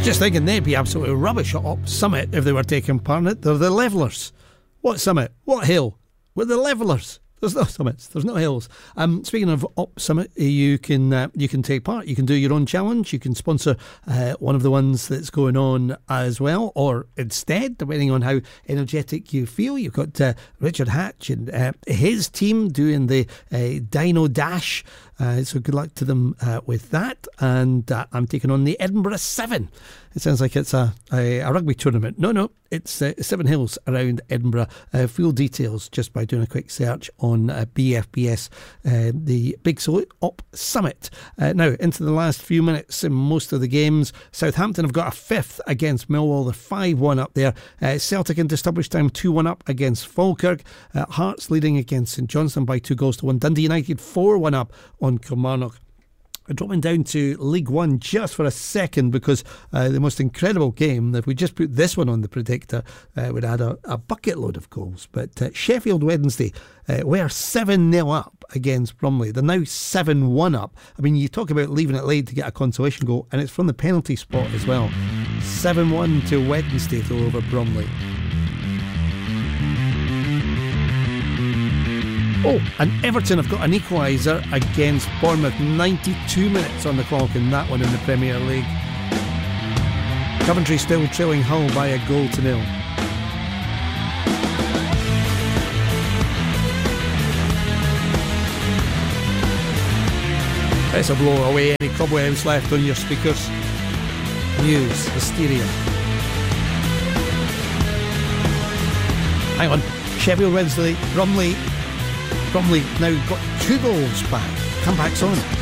Just thinking they'd be absolutely rubbish at Up Summit if they were taking part in it. They're the Levellers. What summit? What hill? We're the Levellers. There's no summits. There's no hills. Speaking of Up Summit, you can take part. You can do your own challenge. You can sponsor one of the ones that's going on as well, or instead, depending on how energetic you feel. You've got Richard Hatch and his team doing the Dino Dash. So good luck to them with that. And I'm taking on the Edinburgh 7. It sounds like it's a rugby tournament. No, it's 7 hills around Edinburgh. Full details just by doing a quick search on BFBS, the Big Salute Up Summit. Now, into the last few minutes in most of the games. Southampton have got a 5th against Millwall. They're 5-1 up there. Celtic in Stubbish Town 2-1 up against Falkirk. Hearts leading against St Johnstone by 2-1. Dundee United 4-1 up on Kilmarnock. Dropping down to League One just for a second, because the most incredible game, if we just put this one on the predictor, would add a bucket load of goals. But Sheffield Wednesday were 7-0 up against Bromley. They're now 7-1 up. I mean, you talk about leaving it late to get a consolation goal, and it's from the penalty spot as well. 7-1 to Wednesday though over Bromley. Oh, and Everton have got an equaliser against Bournemouth. 92 minutes on the clock in that one in the Premier League. Coventry still trailing Hull by a 0-0. Let's blow away any cobwebs left on your speakers. News, hysteria. Hang on. Sheffield Wednesday, Bromley now got 2 goals back. Comeback's on.